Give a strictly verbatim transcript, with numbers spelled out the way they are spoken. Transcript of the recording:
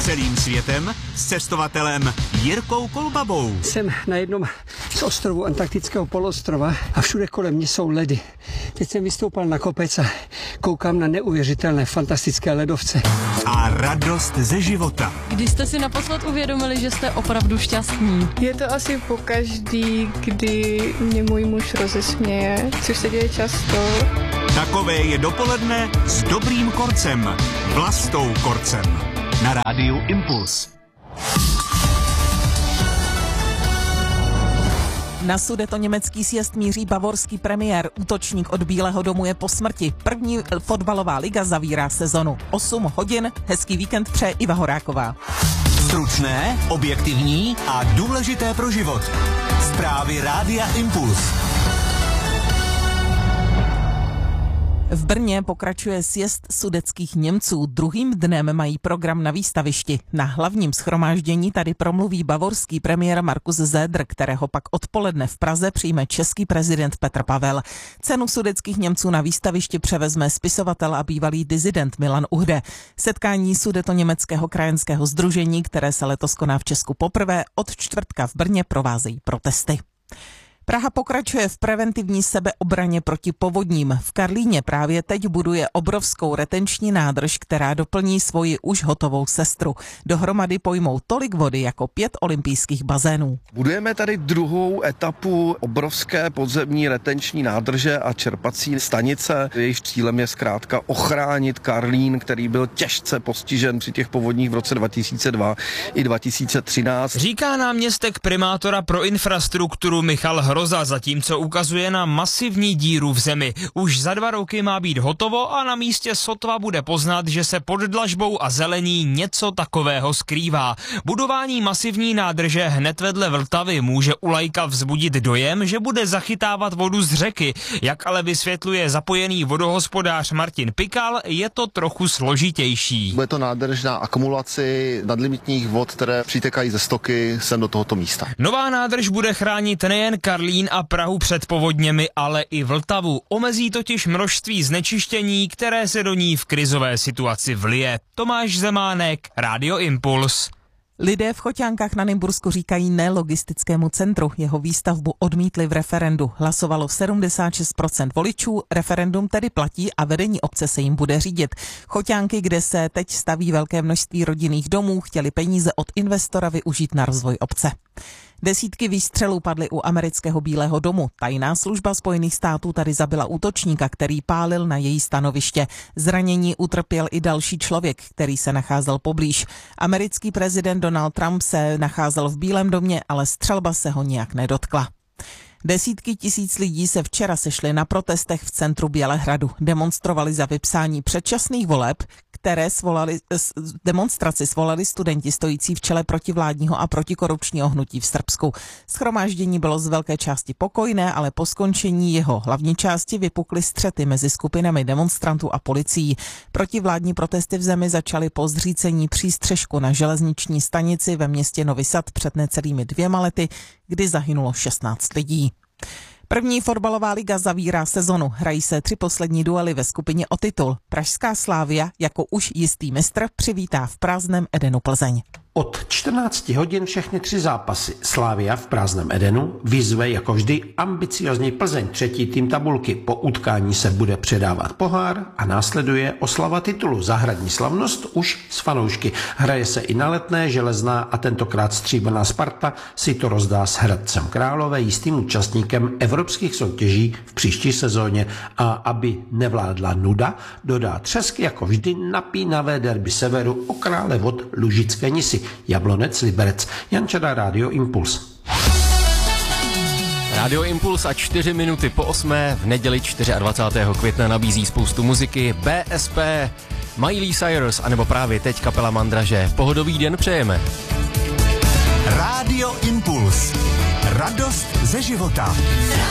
Celým světem s cestovatelem Jirkou Kolbabou. Jsem na jednom z ostrovů Antarktického poloostrova a všude kolem mě jsou ledy. Teď jsem vystoupal na kopec a koukám na neuvěřitelné fantastické ledovce. A radost ze života. Kdy jste si naposled uvědomili, že jste opravdu šťastní? Je to asi pokaždý, kdy mě můj muž rozesměje, což se děje často. Takové je dopoledne s dobrým Korcem. Vlastou Korcem. Na rádiu Impuls. Na sudetoněmecký sjezd míří bavorský premiér. Útočník od Bílého domu je po smrti. První fotbalová liga zavírá sezonu. osm hodin, hezký víkend přeje Iva Horáková. Stručné, objektivní a důležité pro život. Zprávy rádia Impuls. V Brně pokračuje sjezd sudetských Němců. Druhým dnem mají program na výstavišti. Na hlavním shromáždění tady promluví bavorský premiér Markus Söder, kterého pak odpoledne v Praze přijme český prezident Petr Pavel. Cenu sudetských Němců na výstavišti převezme spisovatel a bývalý disident Milan Uhde. Setkání sudetoněmeckého krajanského sdružení, které se letos koná v Česku poprvé, od čtvrtka v Brně provázejí protesty. Praha pokračuje v preventivní sebeobraně proti povodním. V Karlíně právě teď buduje obrovskou retenční nádrž, která doplní svoji už hotovou sestru. Dohromady pojmou tolik vody jako pět olympijských bazénů. Budujeme tady druhou etapu obrovské podzemní retenční nádrže a čerpací stanice. Jejich cílem je zkrátka ochránit Karlín, který byl těžce postižen při těch povodních v roce dva tisíce dva i dva tisíce třináct. Říká náměstek primátora pro infrastrukturu Michal Hroza, zatímco ukazuje na masivní díru v zemi. Už za dva roky má být hotovo a na místě sotva bude poznat, že se pod dlažbou a zelení něco takového skrývá. Budování masivní nádrže hned vedle Vltavy může u laika vzbudit dojem, že bude zachytávat vodu z řeky. Jak ale vysvětluje zapojený vodohospodář Martin Pikal, je to trochu složitější. Bude to nádrž na akumulaci nadlimitních vod, které přitékají ze stoky sem do tohoto místa. Nová nádrž bude chránit nejen Karlín a Prahu před povodněmi, ale i Vltavu. Omezí totiž množství znečištění, které se do ní v krizové situaci vlije. Tomáš Zemánek, Rádio Impuls. Lidé v Choťánkách na Nymbursku říkají ne logistickému centru. Jeho výstavbu odmítli v referendu. Hlasovalo sedmdesát šest procent voličů, referendum tedy platí a vedení obce se jim bude řídit. Choťánky, kde se teď staví velké množství rodinných domů, chtěli peníze od investora využít na rozvoj obce. Desítky výstřelů padly u amerického Bílého domu. Tajná služba Spojených států tady zabila útočníka, který pálil na její stanoviště. Zranění utrpěl i další člověk, který se nacházel poblíž. Americký prezident Donald Trump se nacházel v Bílém domě, ale střelba se ho nijak nedotkla. Desítky tisíc lidí se včera sešly na protestech v centru Bělehradu. Demonstrovali za vypsání předčasných voleb, které svolali, demonstraci svolali studenti stojící v čele protivládního a protikorupčního hnutí v Srbsku. Shromáždění bylo z velké části pokojné, ale po skončení jeho hlavní části vypukly střety mezi skupinami demonstrantů a policií. Protivládní protesty v zemi začaly po zřícení přístřešku na železniční stanici ve městě Novi Sad před necelými dvěma lety, kdy zahynulo šestnáct lidí. První fotbalová liga zavírá sezonu. Hrají se tři poslední duely ve skupině o titul. Pražská Slavia jako už jistý mistr přivítá v prázdném Edenu Plzeň. Od čtrnácti hodin všechny tři zápasy. Slavia v prázdném Edenu vyzve jako vždy ambiciozní Plzeň, třetí tým tabulky. Po utkání se bude předávat pohár a následuje oslava titulu. Zahradní slavnost už s fanoušky. Hraje se i na Letné, Železná a tentokrát stříbrná Sparta si to rozdá s Hradcem Králové, jistým účastníkem evropských soutěží v příští sezóně. A aby nevládla nuda, dodá třesk jako vždy napínavé derby severu o krále vod Lužické Nisy. Jablonec, Liberec. Jan Čada, Rádio Impuls. Rádio Impuls a čtyři minuty po osmé v neděli dvacátého čtvrtého května nabízí spoustu muziky. B S P, Miley Cyrus anebo právě teď kapela Mandraže. Pohodový den přejeme. Rádio Impuls. Radost ze života.